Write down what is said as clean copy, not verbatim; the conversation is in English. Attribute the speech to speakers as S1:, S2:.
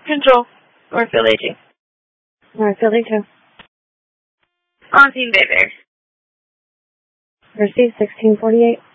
S1: Control. Northfield aging.
S2: Northfield 2.
S1: On scene, Bay Bears.
S2: Received 1648.